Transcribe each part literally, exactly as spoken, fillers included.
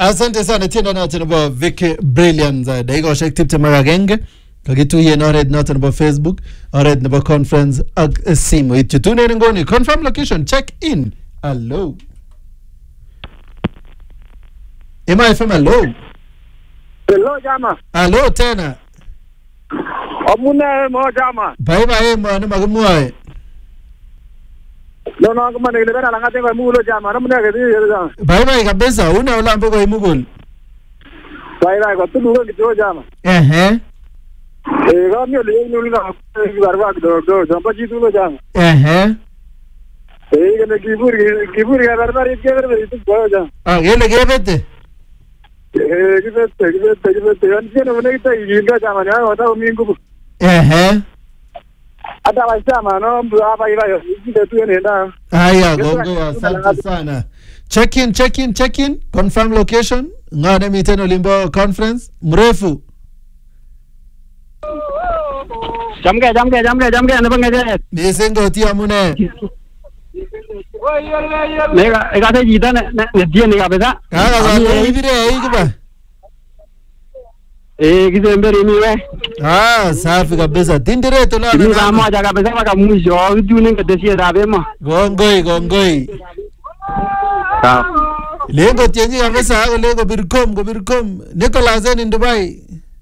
Asante sana tienda natin about Vicky Brilliance. Daigo shek tip te magagenge. Kagituye na red notin about Facebook. Red nebo conference ag simu. Itutune ngoni. Confirm location. Check in. Hello. Ema F M hello. Hello jama. Hello tena. Amune mo jama. Bye bye mo anu magumuai. No no kama ni lebera langa tengo mulo jama. Amune ke di jama. Bye bye kabisa. Una ula mbogo imugul. Bye bye ko tulu ko jama. Eh eh. Eh ga mi le ni na garwa do do jamba ji tulu jama. Eh eh. Eh ne gibur gibur ga barbar ke barbar tu go jama. Ah gele gebete. Eh gibete gibete gibete anjene mone ta yinga jama ya wata mingu. Eh eh. Ada wasema no hapa ila ile tu nenda. Haya gongo asante sana. Check in check in check in confirm location ngane miteno limbo conference mrefu. Jamge jamge jamge jamge ne bangaje. Nisengo tia mune. Nega ega te jita ne ne dia ne kabisa. Kaga za ibire ikiba. Eh kizembere niwe. Ah safi kabisa. Tindire to na. Ni kama aja kabisa mpaka mwisho. Ujune ngetesie dabe ma. Gongoi gongoi. Sawa. Lengo tienji kabisa hapo lengo birkom go birkom. Nicholas in Dubai.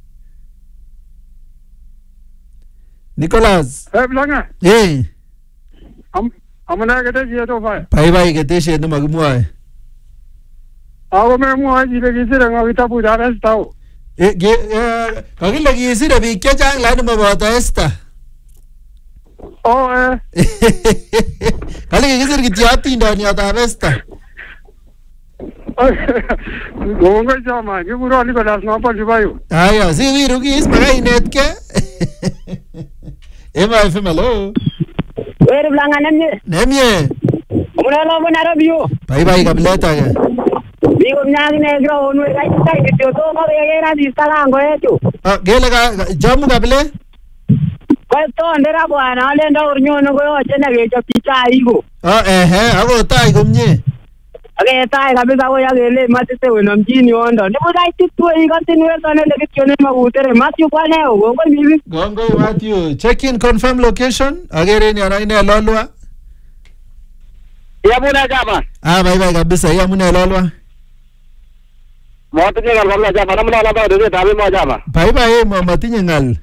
Nicholas. Eh blanga. Eh. Am amana ngetesie to fa. Bye bye ngetesie no magumuai. Ago me mu aji le kisira ngawita puja restao. Eh ge kagila gisira bi kechang la no mabota esta. Oh eh. Kali gisir kitiati ndani ata esta. Gongo jama ke puro ali ko das no pa jubayo. Aya si viru ki is magai net ke. Ema F M hello. Where blanga nemye. Nemye. Omuna lo mona rabio. Bye bye kableta ke. Bigo nyagi negro onu kai kai video to ko era di salango etu. Ah gele ka jamu kable. Ko to ndera bwana ale ndo urnyono ko chena ge chapita igo. Ah eh eh ago tai komnye. Age tai kabisa ko yagele matete wena mjini ondo. Ndipo dai titu igo tinwe to ne le kione magutere matyu kwa leo gongo bibi. Gongo Matthew check in confirm location agere ni ana ine lolwa. Ya muna jama. Ah bye bye kabisa ya mune lolwa. Mo to ke gal jama namna la ba de dabe mo jama. Bye bye mo matinye ngal.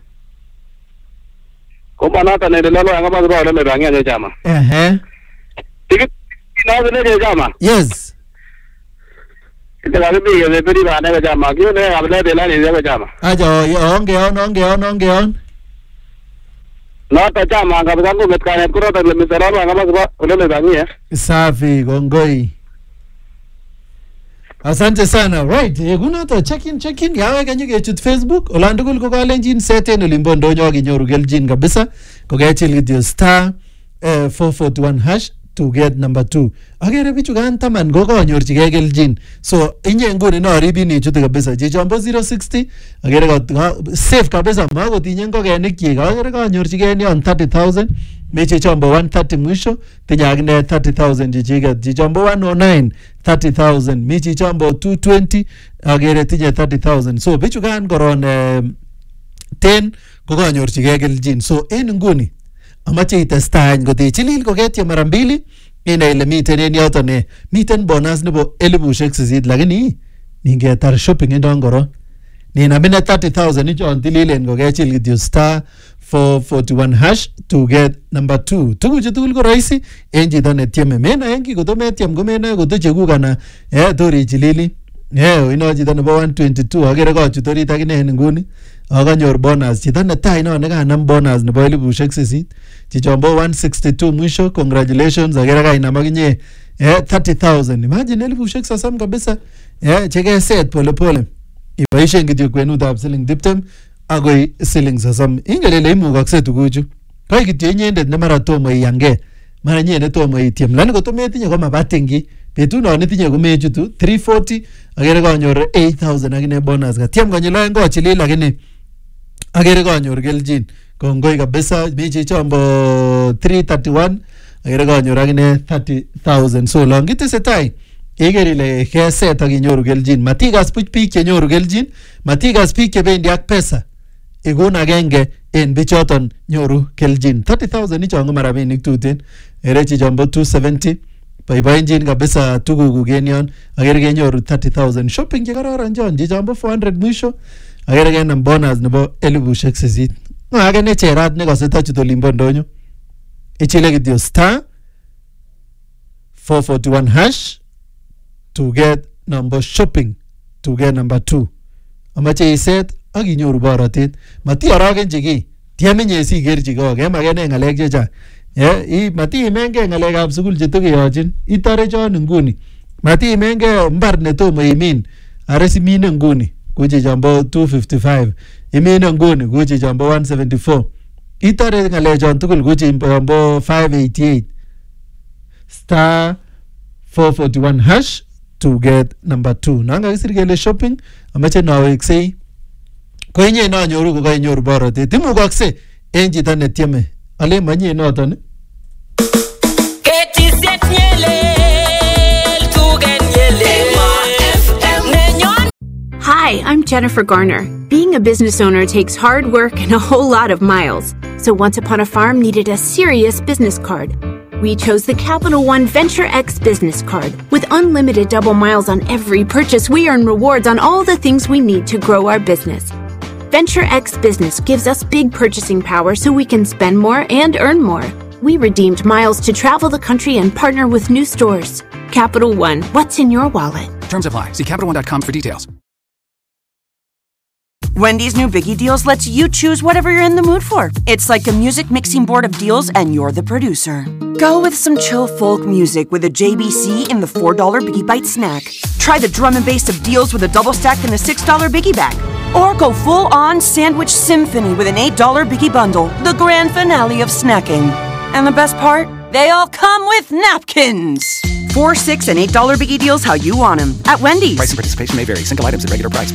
Ko bana ta ne de lolo anga ba ba le bangi ane jama. Eh eh. Tikit na de ne jama. Yes. Ite la bi ye peri ba ne jama. Kyo ne able de la ne de jama. Aja onge on onge on onge on. No ta jama ga ba ko met ka ne ko ta le misara anga ba ba le bangi eh. Safi gongoi. Asante sana. Right. Eguna to check in check in yawe kanyo ke chut Facebook. Olando kul ko kalenjin seten olimbo ndonyo ginyoru geljin kabisa. Ko gechil video star uh, four forty-one hash to get number two. Agere bichu kan taman go konyorchi ke geljin. So inye nguni no ribini chute kabisa. Jijombo zero sixty agere ko safe kabisa mago tinye ngogenik chik. Agere konyorchi ke ni on thirty thousand. Meche chombo one thirty mwisho tinya agne thirty thousand jichiga jichombo one oh nine thirty thousand meche chombo two twenty agere tinya thirty thousand so bichu kan koron uh, ten kokanyorchige keljin so en nguni amache itestai ngote chilil koketie mara mbili ina ile miten en yoto ne miten bonus nebo elibushek sisit lakini ningetar shopping endo ngoro nina mina thirty thousand ichon tililen kokechil kityo star four forty-one hash to get number two. Tugu chutul ko rahisi enji done tieme mena engi ko to metiem ko mena ko to chegu kana eh tori chilili eh ino chito nebo one twenty-two agere ko chutori takine nguni akanyor bonus chito ne tai no ne kanam bonus nebo elibushek sisit chichombo one sixty-two mwisho congratulations agere ka inam akinye eh thirty thousand imagine elibushek sasam kabisa eh cheke set pole pole ibaishen kityo kwenutab siling tiptem agoi siling sasam ingelele imugakse tuguchu kai kityo inyendet ne mara tomo iyange mara nyene tomo itiem lani ko to metinye ko mabatengi betu no netinye ko mechutu three forty agere kanyor eight thousand akine bonus ka tiem konyil aeng ko chilil lakini agere kanyor keljin kongoi kabisa meche chombo three thirty-one agere kanyor akine thirty thousand so long kitesetai iker ile keset ak inyoru keljin. Matikas buch biik chenyoru keljin, matikas biik chebendi ak pesa. Ikun agenge en bichoton nyoru keljin. thirty thousand ichon ko marabinik tuten. Ere chichombo two seventy. Boiboenjin kabisa tuguk en yon. Agere kenyoru thirty thousand. Shopping chekororon chon chichombo four hundred mwisho. Agere kenam bonus nebo elibushek sisit. Age ne cherat ne kose tachut olimbo ndonyo. Ichile kityo star four forty-one hash to get number shopping to get number two. Amache iset ak inyoru borotet. Mati orogenji ki. Tiamenye sikerchi ko kemakene ngalek chechang. Yeah, i mati imenge ngalekab sukul chetukeyochin. Itore chon nguni. Mati imenge mbar netomo imin. Are simine nguni. Kuchi jambo two fifty-five. Imine nguni kuchi jambo one seventy-four. Itore ngalek chon tukul kuchi jambo five eighty-eight. Star four forty-one hash to get number two. Nanga kisir kele shopping. Amache naweksei. Ko inye no nyoru ko kainyoru borotet. Imukokse en chito netieme. Ale manye noton. Hi, I'm Jennifer Garner. Being a business owner takes hard work and a whole lot of miles. So Once Upon a Farm needed a serious business card. We chose the Capital One Venture X business card. With unlimited double miles on every purchase, we earn rewards on all the things we need to grow our business. Venture X Business gives us big purchasing power so we can spend more and earn more. We redeemed miles to travel the country and partner with new stores. Capital One, what's in your wallet? Terms apply. See Capital One dot com for details. Wendy's new Biggie Deals lets you choose whatever you're in the mood for. It's like a music mixing board of deals and you're the producer. Go with some chill folk music with a J B C in the four dollar Biggie Bite snack. Try the drum and bass of deals with a double stack in the six dollar Biggie bag. Or go full-on sandwich symphony with an eight dollar Biggie bundle, the grand finale of snacking. And the best part? They all come with napkins. Four, six, and eight dollar Biggie Deals how you want them at Wendy's. Price and participation may vary. Single items at regular price.